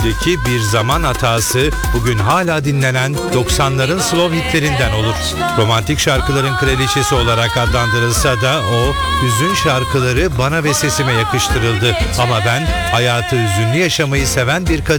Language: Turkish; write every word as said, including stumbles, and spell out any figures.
Deki bir zaman hatası bugün hala dinlenen doksanların slow hitlerinden olur. Romantik şarkıların kraliçesi olarak adlandırılsa da o hüzün şarkıları bana ve sesime yakıştırıldı. Ama ben hayatı hüzünlü yaşamayı seven bir kadın